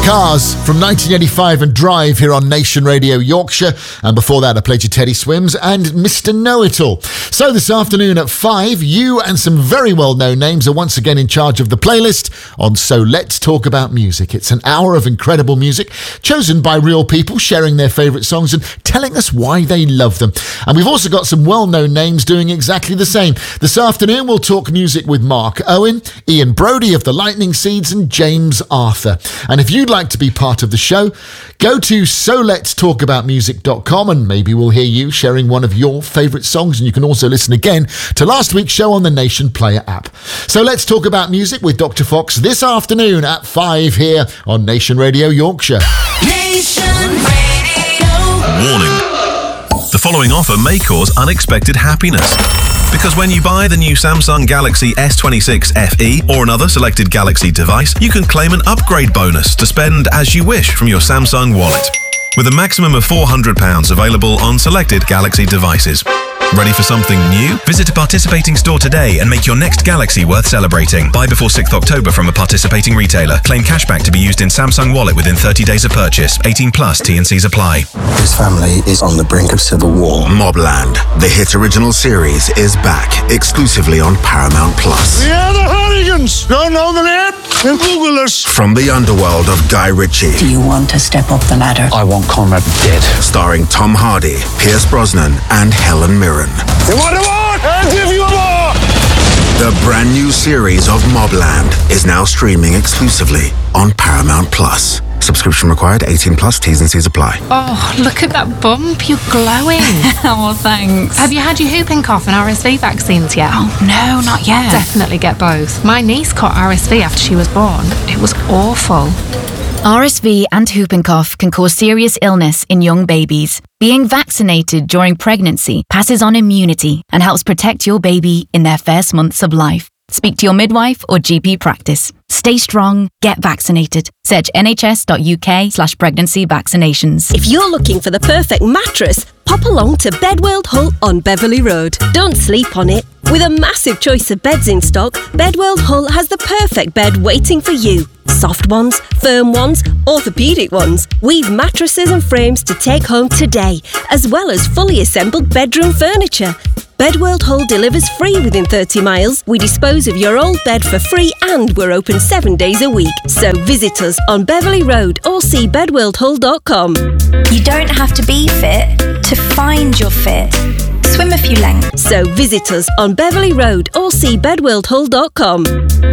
Cars from 1985 and Drive here on Nation Radio Yorkshire. And before that, I played you Teddy Swims and Mr. Know-It-All. So this afternoon at 5, you and some very well-known names are once again in charge of the playlist on So Let's Talk About Music. It's an hour of incredible music chosen by real people sharing their favourite songs and telling us why they love them. And we've also got some well-known names doing exactly the same. This afternoon, we'll talk music with Mark Owen, Ian Brodie of the Lightning Seeds and James Arthur. And if you'd like to be part of the show, go to soletstalkaboutmusic.com and maybe we'll hear you sharing one of your favourite songs, and you can also listen again to last week's show on the Nation Player app. So let's talk about music with Dr. Fox this afternoon at 5 here on Nation Radio Yorkshire. Nation Radio. Warning. The following offer may cause unexpected happiness. Because when you buy the new Samsung Galaxy S26 FE or another selected Galaxy device, you can claim an upgrade bonus to spend as you wish from your Samsung wallet, with a maximum of £400 available on selected Galaxy devices. Ready for something new? Visit a participating store today and make your next Galaxy worth celebrating. Buy before 6th October from a participating retailer. Claim cashback to be used in Samsung Wallet within 30 days of purchase. 18 plus, T&Cs apply. His family is on the brink of civil war. Mobland, the hit original series, is back exclusively on Paramount Plus. Yeah, the Hooligans! Don't know the name? Then Google us. From the underworld of Guy Ritchie. Do you want to step up the ladder? I want Conrad dead. Starring Tom Hardy, Pierce Brosnan, and Helen Mirren. You want a more? I'll give you a more! The brand new series of Mobland is now streaming exclusively on Paramount Plus. Subscription required, 18 plus, T's and C's apply. Oh, look at that bump. You're glowing. Oh, thanks. Have you had your whooping cough and RSV vaccines yet? Oh, no, not yet. Definitely get both. My niece caught RSV after she was born. It was awful. RSV and whooping cough can cause serious illness in young babies. Being vaccinated during pregnancy passes on immunity and helps protect your baby in their first months of life. Speak to your midwife or GP practice. Stay strong, get vaccinated. Search nhs.uk/pregnancy vaccinations. If you're looking for the perfect mattress, pop along to Bedworld Hull on Beverley Road. Don't sleep on it. With a massive choice of beds in stock, Bedworld Hull has the perfect bed waiting for you. Soft ones, firm ones, orthopaedic ones. We've mattresses and frames to take home today, as well as fully assembled bedroom furniture. Bedworld Hull delivers free within 30 miles. We dispose of your old bed for free and we're open 7 days a week. So visit us on Beverley Road or see bedworldhull.com. You don't have to be fit to find your fit. Swim a few lengths. So visit us on Beverley Road or see bedworldhull.com.